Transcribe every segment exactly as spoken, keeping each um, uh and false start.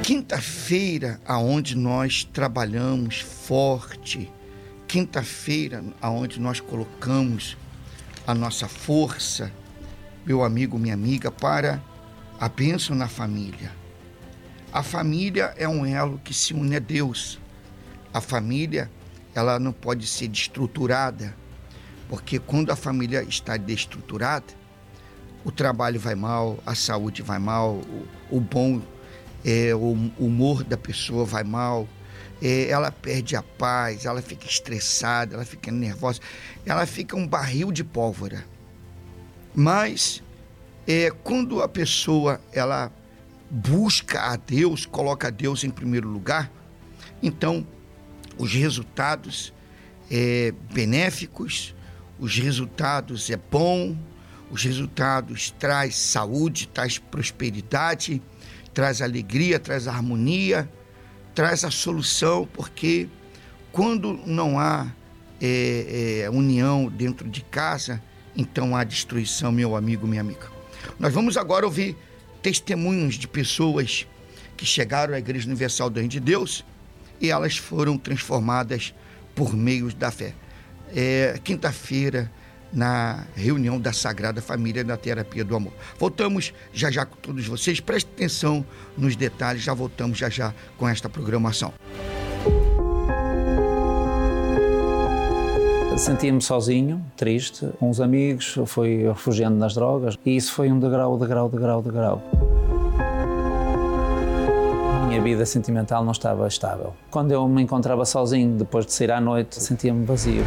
Quinta-feira, aonde nós trabalhamos forte, quinta-feira, aonde nós colocamos a nossa força, meu amigo, minha amiga, para a bênção na família. A família é um elo que se une a Deus. A família, ela não pode ser destruturada, porque quando a família está destruturada, o trabalho vai mal, a saúde vai mal, o, o bom é, o humor da pessoa vai mal, é, ela perde a paz, ela fica estressada, ela fica nervosa, ela fica um barril de pólvora. Mas é, quando a pessoa ela busca a Deus, coloca a Deus em primeiro lugar, então os resultados é benéficos, os resultados é bom, os resultados traz saúde, traz prosperidade, traz alegria, traz harmonia, traz a solução, porque quando não há é, é, união dentro de casa, então há destruição, meu amigo, minha amiga. Nós vamos agora ouvir testemunhos de pessoas que chegaram à Igreja Universal do Reino de Deus e elas foram transformadas por meio da fé. É, quinta-feira, na reunião da Sagrada Família da Terapia do Amor. Voltamos já já com todos vocês, prestem atenção nos detalhes, já voltamos já já com esta programação. Sentia-me sozinho, triste, com os amigos, fui refugiando nas drogas e isso foi um degrau, degrau, degrau, degrau. A minha vida sentimental não estava estável. Quando eu me encontrava sozinho, depois de sair à noite, sentia-me vazio.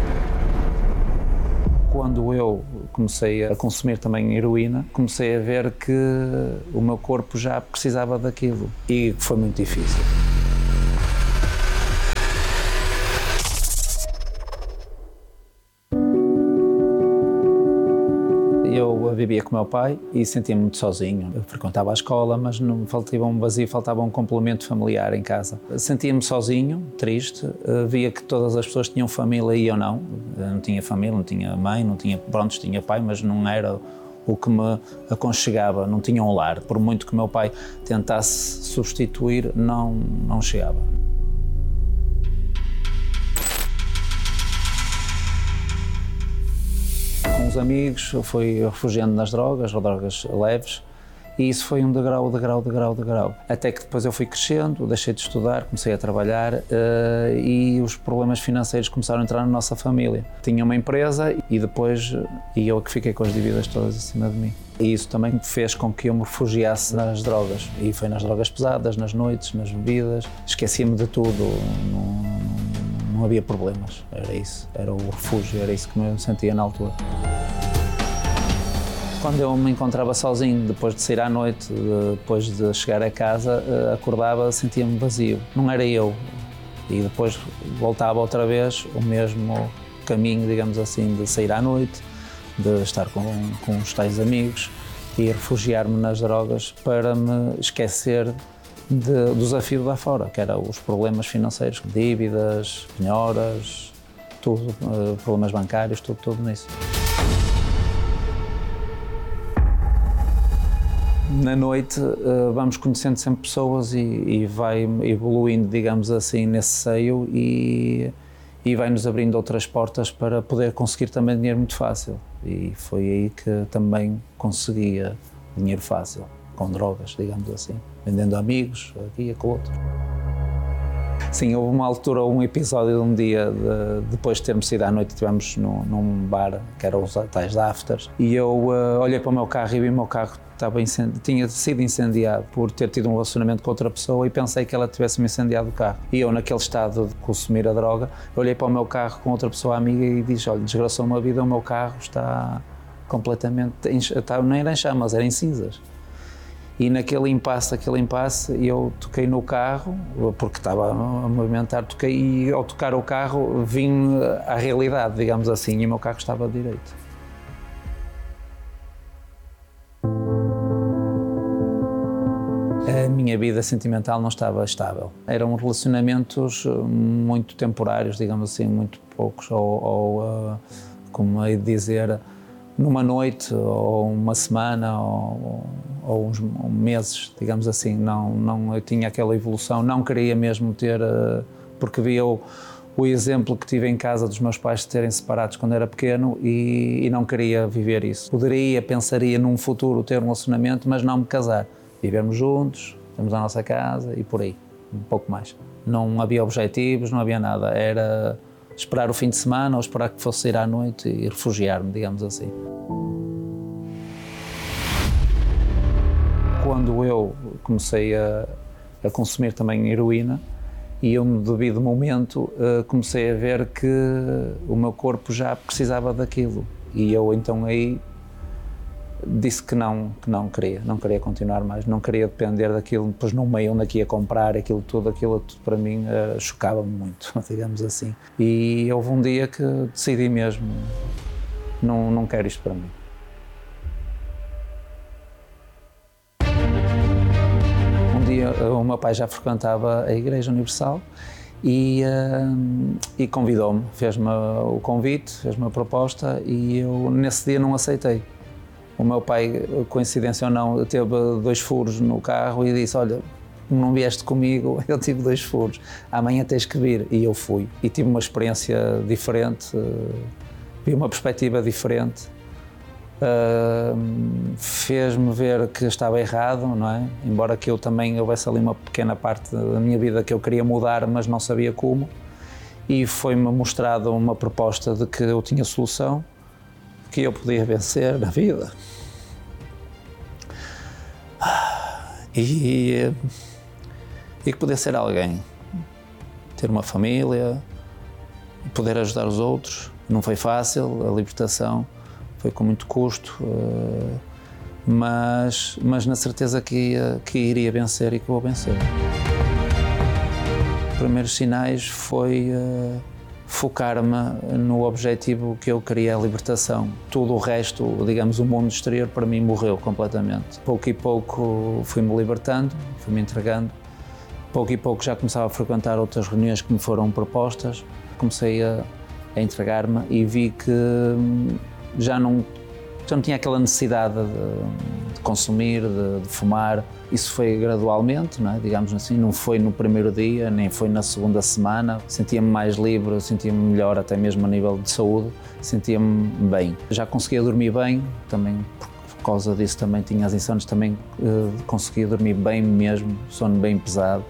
Quando eu comecei a consumir também heroína, comecei a ver que o meu corpo já precisava daquilo e foi muito difícil. Eu vivia com o meu pai e sentia-me muito sozinho. Eu frequentava a escola, mas não faltava um vazio, faltava um complemento familiar em casa. Sentia-me sozinho, triste, via que todas as pessoas tinham família e eu não. Eu não tinha família, não tinha mãe, não tinha, pronto, tinha pai, mas não era o que me aconchegava, não tinha um lar. Por muito que o meu pai tentasse substituir, não, não chegava. Com os amigos, eu fui refugiando nas drogas, ou drogas leves, e isso foi um degrau, degrau, degrau, degrau. Até que depois eu fui crescendo, deixei de estudar, comecei a trabalhar uh, e os problemas financeiros começaram a entrar na nossa família. Tinha uma empresa e depois e eu que fiquei com as dívidas todas em cima de mim. E isso também fez com que eu me refugiasse nas drogas. E foi nas drogas pesadas, nas noites, nas bebidas. Esquecia-me de tudo, não, não havia problemas. Era isso, era o refúgio, era isso que eu sentia na altura. Quando eu me encontrava sozinho, depois de sair à noite, depois de chegar a casa, acordava, sentia-me vazio. Não era eu. E depois voltava outra vez o mesmo caminho, digamos assim, de sair à noite, de estar com, com os tais amigos e refugiar-me nas drogas para me esquecer de, do desafio lá fora, que eram os problemas financeiros, dívidas, penhoras, tudo, problemas bancários, tudo, tudo nisso. Na noite vamos conhecendo sempre pessoas e, e vai evoluindo, digamos assim, nesse seio e, e vai-nos abrindo outras portas para poder conseguir também dinheiro muito fácil. E foi aí que também conseguia dinheiro fácil, com drogas, digamos assim, vendendo amigos, aqui e com outro. Sim, houve uma altura, um episódio de um dia, de, depois de termos ido à noite, estivemos num, num bar, que eram os tais afters, e eu uh, olhei para o meu carro e vi o meu carro estava incend... tinha sido incendiado por ter tido um relacionamento com outra pessoa e pensei que ela tivesse-me incendiado o carro. E eu, naquele estado de consumir a droga, olhei para o meu carro com outra pessoa amiga e disse, olha, desgraçou-me a vida, o meu carro está completamente, em... está... não era em chamas, era em cinzas. E naquele impasse, aquele impasse, eu toquei no carro, porque estava a movimentar, toquei e ao tocar o carro vim à realidade, digamos assim, e o meu carro estava direito. A minha vida sentimental não estava estável. Eram relacionamentos muito temporários, digamos assim, muito poucos, ou, ou como hei de dizer, numa noite, ou uma semana, ou, ou uns meses, digamos assim, não, não, eu tinha aquela evolução, não queria mesmo ter, porque via o, o exemplo que tive em casa dos meus pais de terem separados quando era pequeno e, e não queria viver isso. Poderia, pensaria num futuro ter um relacionamento, mas não me casar. Vivermos juntos, temos a nossa casa e por aí, um pouco mais. Não havia objetivos, não havia nada, era esperar o fim de semana ou esperar que fosse sair à noite e refugiar-me, digamos assim. Quando eu comecei a, a consumir também heroína, e eu, no devido momento, comecei a ver que o meu corpo já precisava daquilo. E eu então aí disse que não, que não queria, não queria continuar mais, não queria depender daquilo, depois no meio onde aqui ia comprar aquilo tudo, aquilo tudo para mim uh, chocava-me muito, digamos assim. E houve um dia que decidi mesmo, não, não quero isto para mim. Um dia o meu pai já frequentava a Igreja Universal e, uh, e convidou-me, fez-me o convite, fez-me a proposta e eu nesse dia não aceitei. O meu pai, coincidência ou não, teve dois furos no carro e disse, olha, não vieste comigo, eu tive dois furos, amanhã tens que vir. E eu fui. E tive uma experiência diferente, vi uma perspectiva diferente, uh, fez-me ver que estava errado, não é? Embora que eu também houvesse ali uma pequena parte da minha vida que eu queria mudar, mas não sabia como. E foi-me mostrada uma proposta de que eu tinha solução, que eu podia vencer na vida. E, e que podia ser alguém, ter uma família, poder ajudar os outros. Não foi fácil, a libertação foi com muito custo, mas, mas na certeza que, ia, que iria vencer e que vou vencer. Os primeiros sinais foi focar-me no objetivo que eu queria, a libertação. Tudo o resto, digamos, o mundo exterior, para mim morreu completamente. Pouco e pouco fui-me libertando, fui-me entregando. Pouco e pouco já começava a frequentar outras reuniões que me foram propostas. Comecei a, a entregar-me e vi que já não, já não tinha aquela necessidade de, de consumir, de, de fumar. Isso foi gradualmente, não é? Digamos assim, não foi no primeiro dia, nem foi na segunda semana. Sentia-me mais livre, sentia-me melhor até mesmo a nível de saúde, sentia-me bem. Já conseguia dormir bem, também por causa disso também tinha as insónias, também uh, conseguia dormir bem mesmo, sono bem pesado.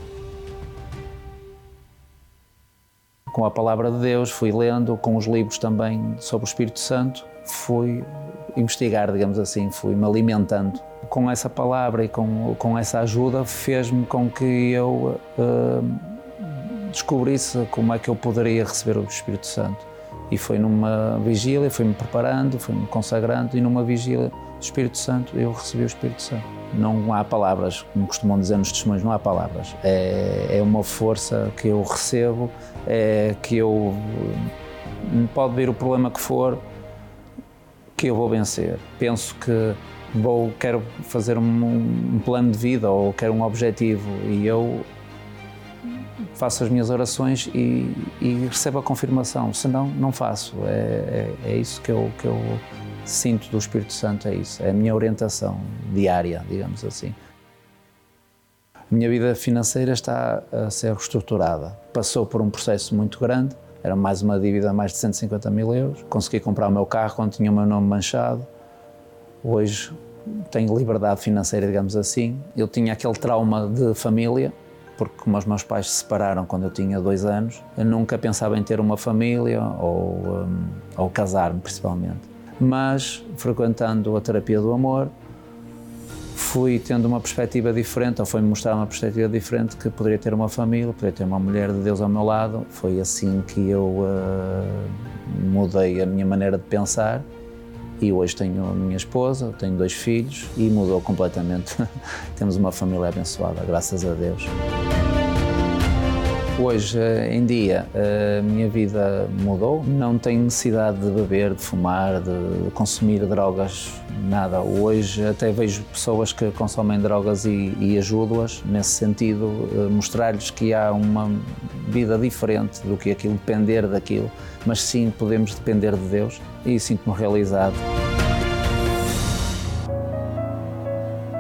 Com a palavra de Deus fui lendo, com os livros também sobre o Espírito Santo, fui investigar, digamos assim, fui-me alimentando. Com essa palavra e com, com essa ajuda fez-me com que eu uh, descobrisse como é que eu poderia receber o Espírito Santo. E foi numa vigília, fui-me preparando, fui-me consagrando e numa vigília do Espírito Santo eu recebi o Espírito Santo. Não há palavras, como costumam dizer nos testemunhos, não há palavras. É, é uma força que eu recebo, é que eu, pode vir o problema que for, que eu vou vencer. Penso que vou, quero fazer um, um plano de vida ou quero um objetivo e eu faço as minhas orações e, e recebo a confirmação, senão não faço. É, é, é isso que eu, que eu sinto do Espírito Santo, é isso, é a minha orientação diária, digamos assim. A minha vida financeira está a ser reestruturada. Passou por um processo muito grande, era mais uma dívida de mais de cento e cinquenta mil euros. Consegui comprar o meu carro quando tinha o meu nome manchado. Hoje tenho liberdade financeira, digamos assim. Eu tinha aquele trauma de família, porque como os meus pais se separaram quando eu tinha dois anos, eu nunca pensava em ter uma família ou, um, ou casar-me, principalmente. Mas, frequentando a terapia do amor, fui tendo uma perspectiva diferente, ou foi-me mostrar uma perspectiva diferente, que poderia ter uma família, poderia ter uma mulher de Deus ao meu lado. Foi assim que eu uh, mudei a minha maneira de pensar. E hoje tenho a minha esposa, tenho dois filhos e mudou completamente. Temos uma família abençoada, graças a Deus. Hoje em dia a minha vida mudou, não tenho necessidade de beber, de fumar, de consumir drogas, nada. Hoje até vejo pessoas que consomem drogas e, e ajudo-as nesse sentido, mostrar-lhes que há uma vida diferente do que aquilo, depender daquilo, mas sim podemos depender de Deus e sinto-me realizado.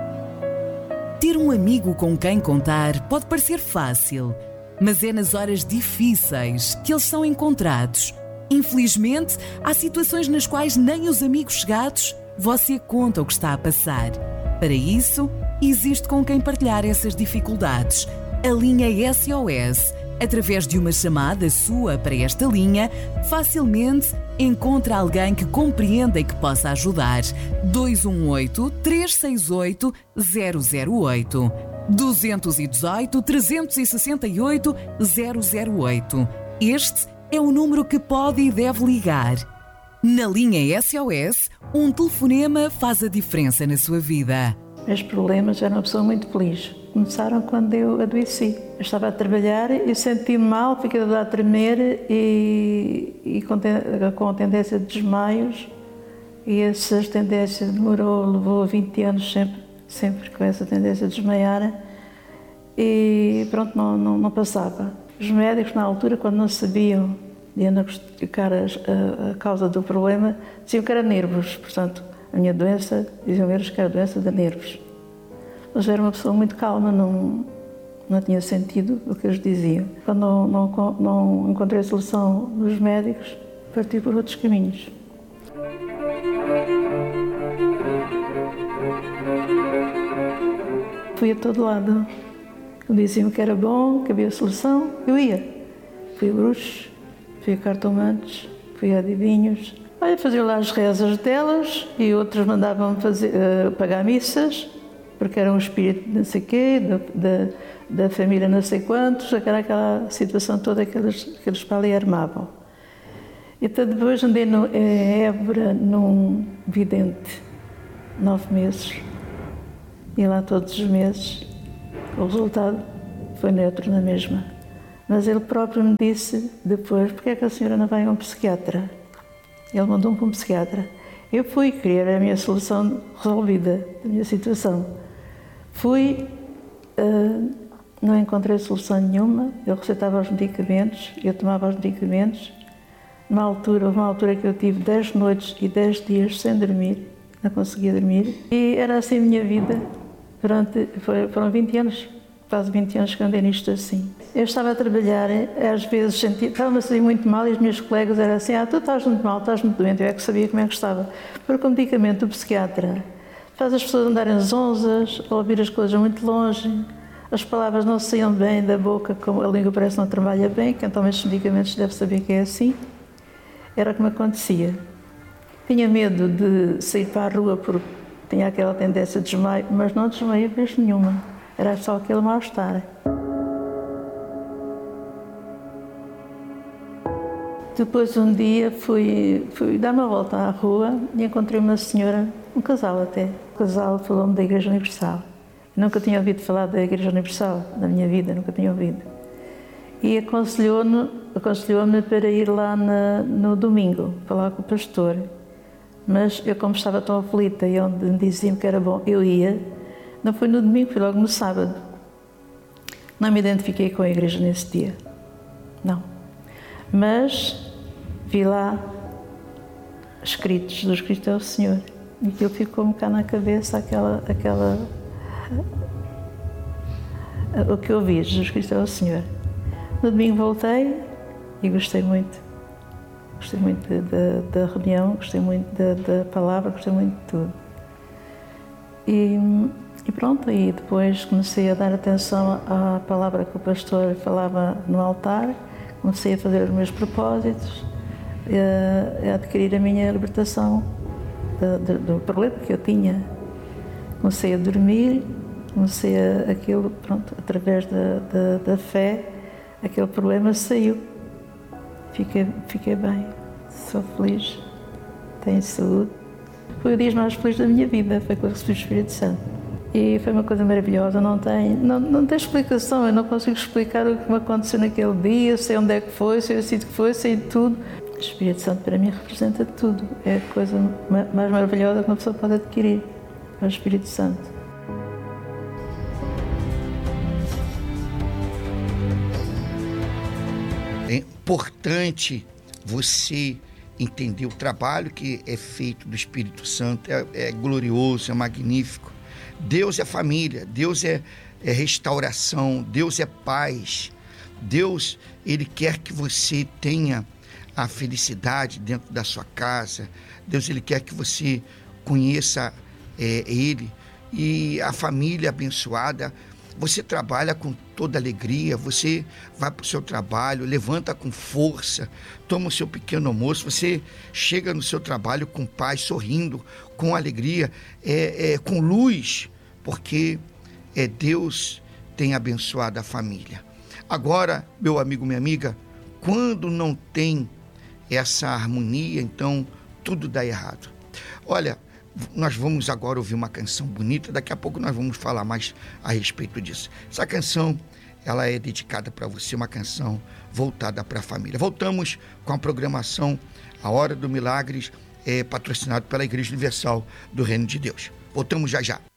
um amigo com quem contar pode parecer fácil, mas é nas horas difíceis que eles são encontrados. Infelizmente, há situações nas quais nem os amigos chegados você conta o que está a passar. Para isso, existe com quem partilhar essas dificuldades. A linha S O S. Através de uma chamada sua para esta linha, facilmente encontra alguém que compreenda e que possa ajudar. dois um oito, três seis oito, zero zero oito. dois um oito, três seis oito, zero zero oito. Este é o número que pode e deve ligar. Na linha S O S, um telefonema faz a diferença na sua vida. Meus problemas, era uma pessoa muito feliz. Começaram quando eu adoeci. Eu estava a trabalhar e senti-me mal, fiquei a tremer e, e com, ten, com a tendência de desmaios. E essa tendência demorou, levou vinte anos sempre, sempre com essa tendência de desmaiar. E pronto, não, não, não passava. Os médicos, na altura, quando não sabiam diagnosticar a, a, a causa do problema, diziam que era nervos. Portanto, a minha doença, diziam eles que era doença de nervos. Mas eu era uma pessoa muito calma, não, não tinha sentido o que eles diziam. Quando não, não, não encontrei a solução nos médicos, parti por outros caminhos. Fui a todo lado. Diziam que era bom, que havia solução, eu ia. Fui a bruxos, fui a cartomantes, fui a adivinhos. Olha, faziam lá as rezas delas e outros mandavam fazer, uh, pagar missas, porque era um espírito de não sei quê, da, da, da família não sei quantos, aquela, aquela situação toda que eles, que eles para ali armavam. Então depois andei no, em Évora num vidente, nove meses, ia lá todos os meses. O resultado foi neutro na mesma. Mas ele próprio me disse depois, porque é que a senhora não vai a um psiquiatra? Ele mandou-me para um psiquiatra. Eu fui, queria a minha solução resolvida, da minha situação. Fui, uh, não encontrei solução nenhuma, ele receitava os medicamentos, eu tomava os medicamentos. Na altura, houve uma altura que eu tive dez noites e dez dias sem dormir, não conseguia dormir. E era assim a minha vida. Durante, foram vinte anos, quase vinte anos que andei nisto assim. Eu estava a trabalhar, às vezes sentia, estava-me a sentir muito mal e os meus colegas eram assim, ah, tu estás muito mal, estás muito doente, eu é que sabia como é que estava. Porque o medicamento do psiquiatra faz as pessoas andarem zonzas, a ouvir as coisas muito longe, as palavras não saíam bem da boca, como a língua parece que não trabalha bem, quem toma estes medicamentos deve saber que é assim. Era como acontecia. Tinha medo de sair para a rua porque tinha aquela tendência de desmaio, mas não desmaio vez nenhuma. Era só aquele mal-estar. Depois um dia fui, fui dar uma volta à rua e encontrei uma senhora, um casal até. O casal falou-me da Igreja Universal. Eu nunca tinha ouvido falar da Igreja Universal na minha vida, nunca tinha ouvido. E aconselhou-me aconselhou-me para ir lá na, no domingo, falar com o pastor. Mas eu, como estava tão aflita e onde me diziam que era bom, eu ia. Não foi no domingo, fui logo no sábado. Não me identifiquei com a igreja nesse dia. Não. Mas vi lá escritos, Jesus Cristo é o Senhor. E aquilo ficou-me cá na cabeça, aquela, aquela... o que eu vi, Jesus Cristo é o Senhor. No domingo voltei e gostei muito. Gostei muito da reunião, gostei muito da, da palavra, gostei muito de tudo. E, e pronto, e depois comecei a dar atenção à palavra que o pastor falava no altar, comecei a fazer os meus propósitos, a, a adquirir a minha libertação de, de, do problema que eu tinha. Comecei a dormir, comecei a, aquilo, pronto, através da, da, da fé, aquele problema saiu. Fiquei, fiquei bem, sou feliz, tenho saúde. Foi o dia mais feliz da minha vida, foi quando recebi o Espírito Santo. E foi uma coisa maravilhosa, não tem, não, não tem explicação, eu não consigo explicar o que me aconteceu naquele dia, sei onde é que foi, sei o sítio que foi, sei tudo. O Espírito Santo para mim representa tudo, é a coisa mais maravilhosa que uma pessoa pode adquirir, é o Espírito Santo. É importante você entender o trabalho que é feito do Espírito Santo, é, é glorioso, é magnífico, Deus é família, Deus é, é restauração, Deus é paz. Deus, Ele quer que você tenha a felicidade dentro da sua casa. Deus, Ele quer que você conheça é, Ele. E a família abençoada, você trabalha com toda alegria, você vai para o seu trabalho, levanta com força, toma o seu pequeno almoço, você chega no seu trabalho com paz, sorrindo, com alegria, é, é, com luz, porque é, Deus tem abençoado a família. Agora, meu amigo, minha amiga, quando não tem essa harmonia, então tudo dá errado. Olha, nós vamos agora ouvir uma canção bonita, daqui a pouco nós vamos falar mais a respeito disso. Essa canção, ela é dedicada para você, uma canção voltada para a família. Voltamos com a programação A Hora do Milagres, é, patrocinado pela Igreja Universal do Reino de Deus. Voltamos já já.